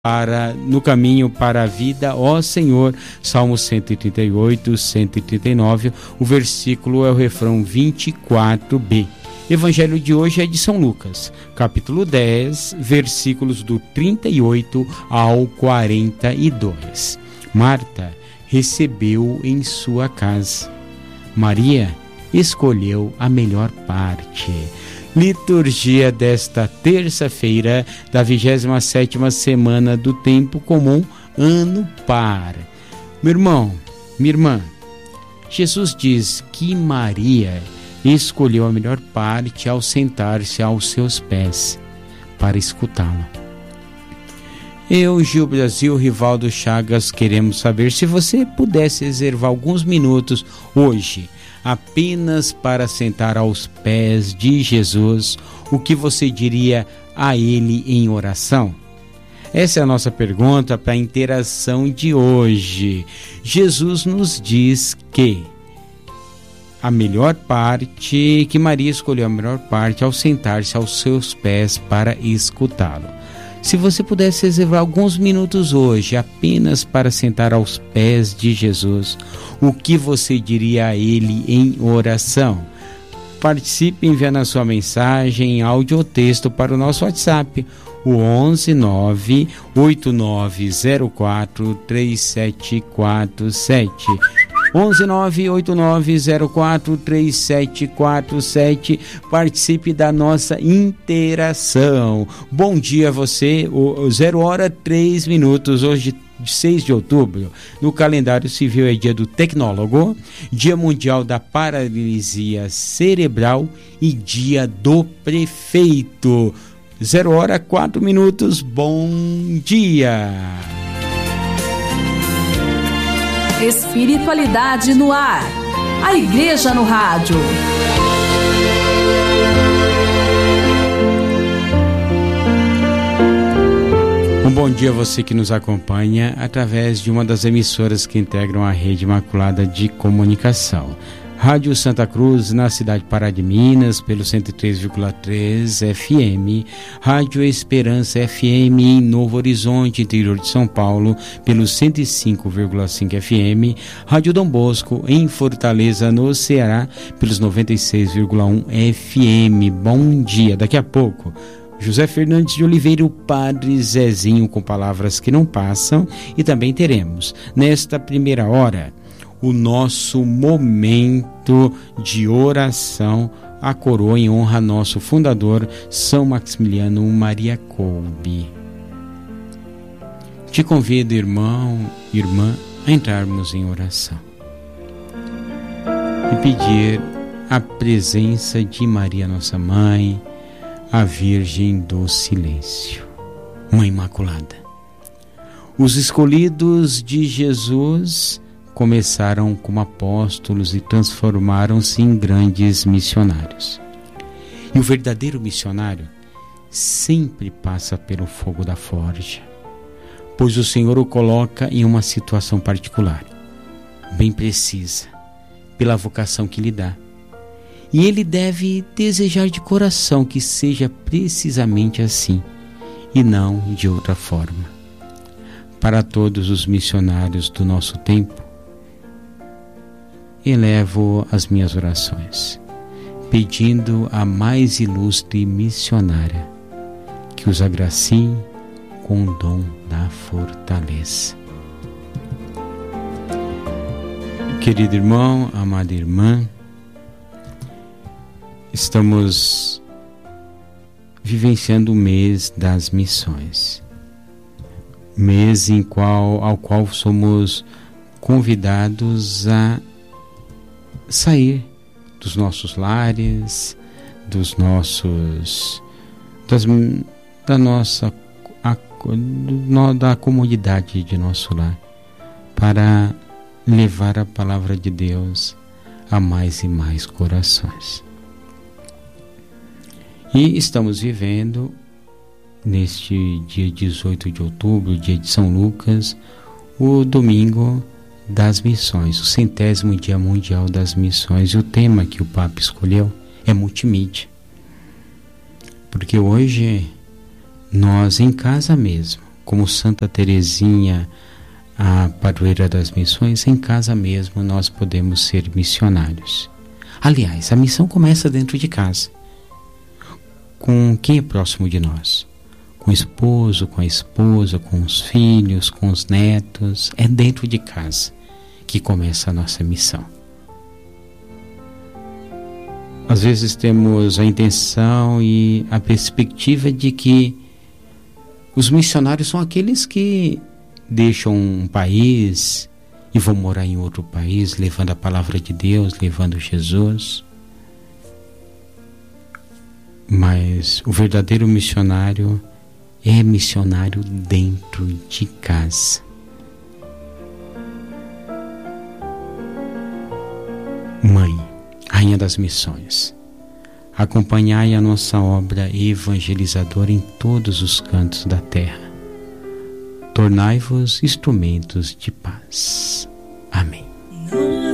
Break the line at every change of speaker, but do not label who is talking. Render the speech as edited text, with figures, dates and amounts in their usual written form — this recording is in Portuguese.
no caminho para a vida, ó Senhor. Salmo 138, 139, o versículo é o refrão 24b. Evangelho de hoje é de São Lucas, capítulo 10, versículos do 38 ao 42. Marta recebeu em sua casa. Maria escolheu a melhor parte. Liturgia desta terça-feira da 27ª semana do Tempo Comum, Ano Par. Meu irmão, minha irmã, Jesus diz que Maria escolheu a melhor parte ao sentar-se aos seus pés para escutá-lo. Eu, Gil Brasil, Rivaldo Chagas, queremos saber se você pudesse reservar alguns minutos hoje apenas para sentar aos pés de Jesus, o que você diria a Ele em oração? Essa é a nossa pergunta para a interação de hoje. Jesus nos diz que Maria escolheu a melhor parte ao sentar-se aos seus pés para escutá-lo. Se você pudesse reservar alguns minutos hoje apenas para sentar aos pés de Jesus, o que você diria a Ele em oração? Participe enviando a sua mensagem em áudio ou texto para o nosso WhatsApp, o 11 9 8904 3747. 11 9 8904 3747. Participe da nossa interação. Bom dia a você. 0h03, hoje 6 de outubro. No calendário civil é dia do tecnólogo, dia mundial da paralisia cerebral e dia do prefeito. 0h04. Bom dia.
Espiritualidade no ar. A Igreja no rádio.
Um bom dia a você que nos acompanha através de uma das emissoras que integram a Rede Imaculada de Comunicação. Rádio Santa Cruz, na cidade de Pará de Minas, pelo 103,3 FM. Rádio Esperança FM, em Novo Horizonte, interior de São Paulo, pelo 105,5 FM. Rádio Dom Bosco, em Fortaleza, no Ceará, pelos 96,1 FM. Bom dia. Daqui a pouco, José Fernandes de Oliveira, o Padre Zezinho, com palavras que não passam. E também teremos, nesta primeira hora, o nosso momento de oração, a coroa em honra a nosso fundador, São Maximiliano Maria Kolbe. Te convido, irmão, irmã, a entrarmos em oração e pedir a presença de Maria, nossa Mãe, a Virgem do Silêncio, Mãe Imaculada. Os escolhidos de Jesus começaram como apóstolos e transformaram-se em grandes missionários. E o verdadeiro missionário sempre passa pelo fogo da forja, pois o Senhor o coloca em uma situação particular, bem precisa, pela vocação que lhe dá. E ele deve desejar de coração que seja precisamente assim, e não de outra forma. Para todos os missionários do nosso tempo, elevo as minhas orações, pedindo a mais ilustre missionária que os agracie com o dom da fortaleza. Querido irmão, amada irmã, estamos vivenciando o mês das missões, mês ao qual somos convidados a sair dos nossos lares, da comodidade de nosso lar, para levar a palavra de Deus a mais e mais corações. E estamos vivendo neste dia 18 de outubro, dia de São Lucas, o domingo das missões, o 100º Dia Mundial das Missões. E o tema que o Papa escolheu é multimídia, porque hoje nós em casa mesmo, como Santa Teresinha, a padroeira das missões, em casa mesmo nós podemos ser missionários. Aliás, a missão começa dentro de casa, com quem é próximo de nós, com o esposo, com a esposa, com os filhos, com os netos. É dentro de casa que começa a nossa missão. Às vezes temos a intenção e a perspectiva de que os missionários são aqueles que deixam um país e vão morar em outro país, levando a palavra de Deus, levando Jesus. Mas o verdadeiro missionário é missionário dentro de casa. Mãe, Rainha das Missões, acompanhai a nossa obra evangelizadora em todos os cantos da terra. Tornai-vos instrumentos de paz.